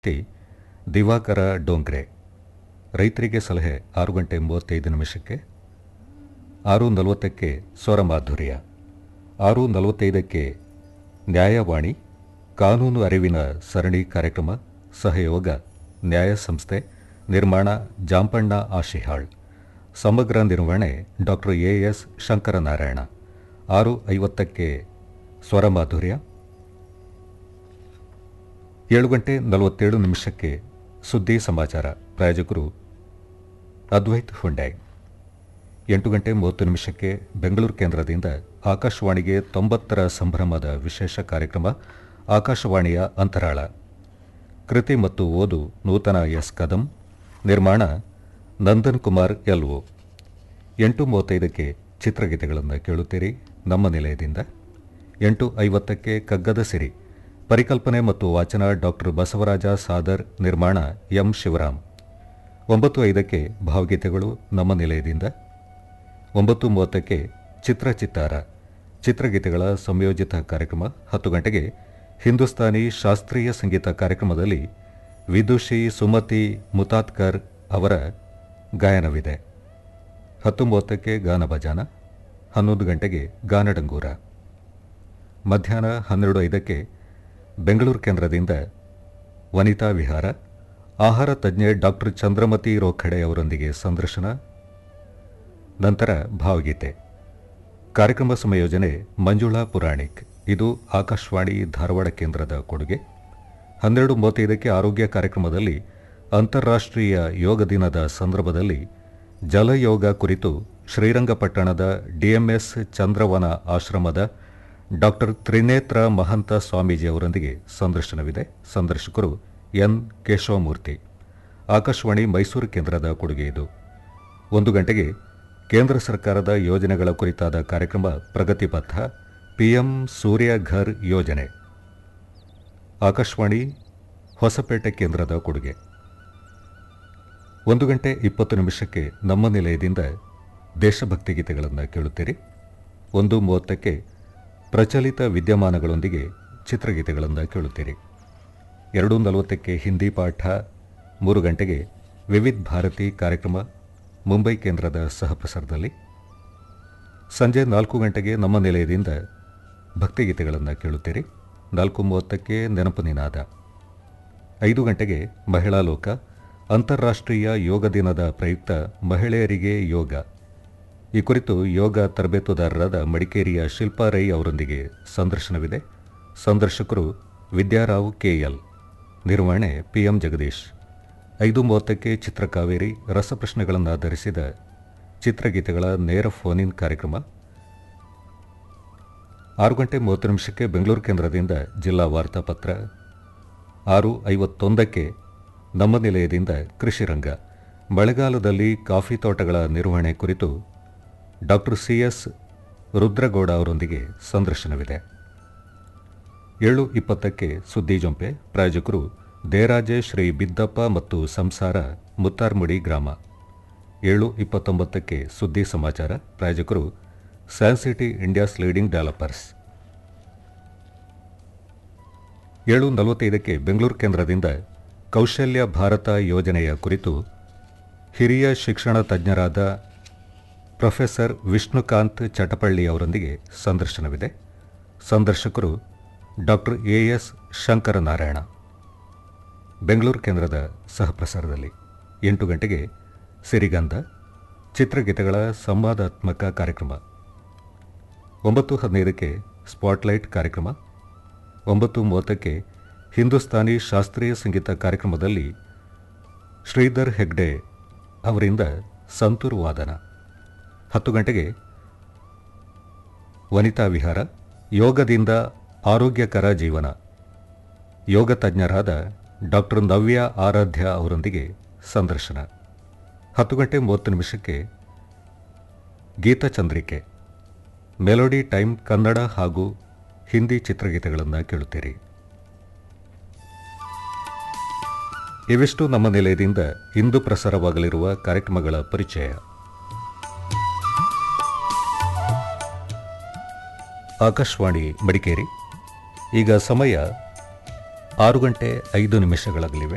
ತಿ ದಿವಾಕರ ಡೋಂಗ್ರೆ. ರೈತರಿಗೆ ಸಲಹೆ 6:35 6:40 ಸ್ವರ ಮಾಧುರ್ಯ, 6:45 ನ್ಯಾಯವಾಣಿ ಕಾನೂನು ಅರಿವಿನ ಸರಣಿ ಕಾರ್ಯಕ್ರಮ. ಸಹಯೋಗ ನ್ಯಾಯ ಸಂಸ್ಥೆ, ನಿರ್ಮಾಣ ಜಾಂಪಣ್ಣ ಆಶಿಹಾಳ್, ಸಮಗ್ರ ನಿರ್ವಹಣೆ ಡಾಕ್ಟರ್ ಎಎಸ್ ಶಂಕರನಾರಾಯಣ. 6:50 ಸ್ವರ ಮಾಧುರ್ಯ, 7:47 ಸುದ್ದಿ ಸಮಾಚಾರ. ಪ್ರಾಯೋಜಕರು ಅದ್ವೈತ್ ಹುಂಡೈ. 8:30 ಬೆಂಗಳೂರು ಕೇಂದ್ರದಿಂದ ಆಕಾಶವಾಣಿಗೆ 90ರ ಸಂಭ್ರಮದ ವಿಶೇಷ ಕಾರ್ಯಕ್ರಮ ಆಕಾಶವಾಣಿಯ ಅಂತರಾಳ. ಕೃತಿ ಮತ್ತು ಓದು ನೂತನ ಎಸ್ ಕದಂ, ನಿರ್ಮಾಣ ನಂದನ್ ಕುಮಾರ್ ಎಲ್ಒ. 8:35 ಚಿತ್ರಗೀತೆಗಳನ್ನು ಕೇಳುತ್ತೀರಿ ನಮ್ಮ ನಿಲಯದಿಂದ. 8:50 ಕಗ್ಗದ ಸಿರಿ, ಪರಿಕಲ್ಪನೆ ಮತ್ತು ವಾಚನ ಡಾಕ್ಟರ್ ಬಸವರಾಜ ಸಾದರ್, ನಿರ್ಮಾಣ ಎಂ ಶಿವರಾಮ್. 9:05 ಭಾವಗೀತೆಗಳು ನಮ್ಮ ನಿಲಯದಿಂದ. 9:30 ಚಿತ್ರಚಿತ್ತಾರ, ಚಿತ್ರಗೀತೆಗಳ ಸಂಯೋಜಿತ ಕಾರ್ಯಕ್ರಮ. 10 ಗಂಟೆಗೆ ಹಿಂದೂಸ್ತಾನಿ ಶಾಸ್ತ್ರೀಯ ಸಂಗೀತ ಕಾರ್ಯಕ್ರಮದಲ್ಲಿ ವಿದುಷಿ ಸುಮತಿ ಮುತಾತ್ಕರ್ ಅವರ ಗಾಯನವಿದೆ. 10:30 ಗಾನ ಭಜಾನ. 11 ಗಂಟೆಗೆ ಗಾನಡಂಗೂರ. ಮಧ್ಯಾಹ್ನ 12:05 ಬೆಂಗಳೂರು ಕೇಂದ್ರದಿಂದ ವನಿತಾ ವಿಹಾರ, ಆಹಾರ ತಜ್ಞೆ ಡಾಕ್ಟರ್ ಚಂದ್ರಮತಿ ರೋಖಡೆ ಅವರೊಂದಿಗೆ ಸಂದರ್ಶನ. ನಂತರ ಭಾವಗೀತೆ. ಕಾರ್ಯಕ್ರಮ ಸಂಯೋಜನೆ ಮಂಜುಳಾ ಪುರಾಣಿಕ್. ಇದು ಆಕಾಶವಾಣಿ ಧಾರವಾಡ ಕೇಂದ್ರದ ಕೊಡುಗೆ. 12:35 ಆರೋಗ್ಯ ಕಾರ್ಯಕ್ರಮದಲ್ಲಿ ಅಂತಾರಾಷ್ಟ್ರೀಯ ಯೋಗ ದಿನದ ಸಂದರ್ಭದಲ್ಲಿ ಜಲಯೋಗ ಕುರಿತು ಶ್ರೀರಂಗಪಟ್ಟಣದ ಡಿಎಂಎಸ್ ಚಂದ್ರವನ ಆಶ್ರಮದ ಡಾಕ್ಟರ್ ತ್ರಿನೇತ್ರ ಮಹಂತ ಸ್ವಾಮೀಜಿ ಅವರೊಂದಿಗೆ ಸಂದರ್ಶನವಿದೆ. ಸಂದರ್ಶಕರು ಎನ್ ಕೇಶವಮೂರ್ತಿ. ಆಕಾಶವಾಣಿ ಮೈಸೂರು ಕೇಂದ್ರದ ಕೊಡುಗೆ ಇದು. 1 ಗಂಟೆಗೆ ಕೇಂದ್ರ ಸರ್ಕಾರದ ಯೋಜನೆಗಳ ಕುರಿತಾದ ಕಾರ್ಯಕ್ರಮ ಪ್ರಗತಿ ಪಥ, ಪಿಎಂ ಸೂರ್ಯಘರ್ ಯೋಜನೆ. ಆಕಾಶವಾಣಿ ಹೊಸಪೇಟೆ ಕೇಂದ್ರದ ಕೊಡುಗೆ. 1:20 ನಮ್ಮ ನಿಲಯದಿಂದ ದೇಶಭಕ್ತಿ ಗೀತೆಗಳನ್ನು ಕೇಳುತ್ತೀರಿ. 1:30 ಪ್ರಚಲಿತ ವಿದ್ಯಮಾನಗಳೊಂದಿಗೆ ಚಿತ್ರಗೀತೆಗಳನ್ನು ಕೇಳುತ್ತೀರಿ. 2:40 ಹಿಂದಿ ಪಾಠ. 3 ಗಂಟೆಗೆ ವಿವಿಧ ಭಾರತಿ ಕಾರ್ಯಕ್ರಮ ಮುಂಬೈ ಕೇಂದ್ರದ ಸಹಪ್ರಸಾರದಲ್ಲಿ. ಸಂಜೆ 4 ಗಂಟೆಗೆ ನಮ್ಮ ನಿಲಯದಿಂದ ಭಕ್ತಿಗೀತೆಗಳನ್ನು ಕೇಳುತ್ತೀರಿ. 4:30 ನೆನಪು ನಿನಾದ. 5 ಗಂಟೆಗೆ ಮಹಿಳಾ ಲೋಕ, ಅಂತಾರಾಷ್ಟ್ರೀಯ ಯೋಗ ದಿನದ ಪ್ರಯುಕ್ತ ಮಹಿಳೆಯರಿಗೆ ಯೋಗ. ಈ ಕುರಿತು ಯೋಗ ತರಬೇತುದಾರರಾದ ಮಡಿಕೇರಿಯ ಶಿಲ್ಪಾ ರೈ ಅವರೊಂದಿಗೆ ಸಂದರ್ಶನವಿದೆ. ಸಂದರ್ಶಕರು ವಿದ್ಯಾರಾವ್ ಕೆಎಲ್, ನಿರ್ವಹಣೆ ಪಿಎಂ ಜಗದೀಶ್. 5:30 ಚಿತ್ರಕಾವೇರಿ, ರಸಪ್ರಶ್ನೆಗಳನ್ನು ಆಧರಿಸಿದ ಚಿತ್ರಗೀತೆಗಳ ನೇರ ಫೋನ್ ಇನ್ ಕಾರ್ಯಕ್ರಮ. 6:30 ಬೆಂಗಳೂರು ಕೇಂದ್ರದಿಂದ ಜಿಲ್ಲಾ ವಾರ್ತಾಪತ್ರ. 6:51 ನಮ್ಮ ನಿಲಯದಿಂದ ಕೃಷಿ ರಂಗ, ಮಳೆಗಾಲದಲ್ಲಿ ಕಾಫಿ ತೋಟಗಳ ನಿರ್ವಹಣೆ ಕುರಿತು ಡಾಕ್ಟರ್ ಸಿಎಸ್ ರುದ್ರಗೌಡ ಅವರೊಂದಿಗೆ ಸಂದರ್ಶನವಿದೆ. 7:20 ಸುದ್ದಿ ಜೊಂಪೆ. ಪ್ರಾಯೋಜಕರು ದೇರಾಜೆ ಶ್ರೀ ಬಿದ್ದಪ್ಪ ಮತ್ತು ಸಂಸಾರ, ಮುತ್ತಾರ್ಮುಡಿ ಗ್ರಾಮ. 7:29 ಸುದ್ದಿ ಸಮಾಚಾರ. ಪ್ರಾಯೋಜಕರು Sancity India's leading developers. 7:45 Bengaluru ಕೇಂದ್ರದಿಂದ ಕೌಶಲ್ಯ ಭಾರತ ಯೋಜನೆಯ ಕುರಿತು ಹಿರಿಯ ಶಿಕ್ಷಣ ತಜ್ಞರಾದ ಪ್ರೊಫೆಸರ್ ವಿಷ್ಣುಕಾಂತ್ ಚಟಪಳ್ಳಿ ಅವರೊಂದಿಗೆ ಸಂದರ್ಶನವಿದೆ. ಸಂದರ್ಶಕರು ಡಾಕ್ಟರ್ ಎಎಸ್ ಶಂಕರನಾರಾಯಣ, ಬೆಂಗಳೂರು ಕೇಂದ್ರದ ಸಹಪ್ರಸಾರದಲ್ಲಿ. 8 ಗಂಟೆಗೆ ಸಿರಿಗಂಧ, ಚಿತ್ರಗೀತೆಗಳ ಸಂವಾದಾತ್ಮಕ ಕಾರ್ಯಕ್ರಮ. 9:15 ಸ್ಪಾಟ್ಲೈಟ್ ಕಾರ್ಯಕ್ರಮ. 9:30 ಹಿಂದೂಸ್ತಾನಿ ಶಾಸ್ತ್ರೀಯ ಸಂಗೀತ ಕಾರ್ಯಕ್ರಮದಲ್ಲಿ ಶ್ರೀಧರ್ ಹೆಗ್ಡೆ ಅವರಿಂದ ಸಂತೂರು ವಾದನ. 10 ಗಂಟೆಗೆ ವನಿತಾ ವಿಹಾರ, ಯೋಗದಿಂದ ಆರೋಗ್ಯಕರ ಜೀವನ, ಯೋಗ ತಜ್ಞರಾದ ಡಾಕ್ಟರ್ ನವ್ಯ ಆರಾಧ್ಯ ಅವರೊಂದಿಗೆ ಸಂದರ್ಶನ. 10:30 ಗೀತಚಂದ್ರಿಕೆ, ಮೆಲೋಡಿ ಟೈಮ್ ಕನ್ನಡ ಹಾಗೂ ಹಿಂದಿ ಚಿತ್ರಗೀತೆಗಳನ್ನು ಕೇಳುತ್ತೀರಿ. ಇವಿಷ್ಟು ನಮ್ಮ ನಿಲಯದಿಂದ ಇಂದು ಪ್ರಸಾರವಾಗಲಿರುವ ಕಾರ್ಯಕ್ರಮಗಳ ಪರಿಚಯ. ಆಕಾಶವಾಣಿ ಮಡಿಕೇರಿ. ಈಗ ಸಮಯ 6:05